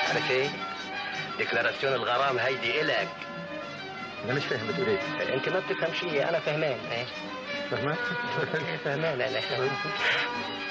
عارف ايه؟ ديكلاراسيون الغرام هيدي الك. انا مش فاهم بتقول ايه. انت ما بتفهم شيء، انا فهمان. ايه فهمان؟ فهمان انا.